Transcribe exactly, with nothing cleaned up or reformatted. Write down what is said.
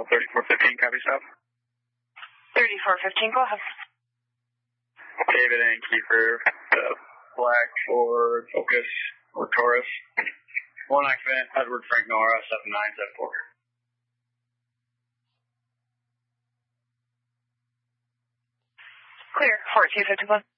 thirty-four fifteen, copy stop. thirty-four fifteen, go ahead. David and Kiefer, uh, Black for Focus or Taurus. One occupant, Edward Frank Nora, seven nine seven four. Clear, fourteen fifty-one.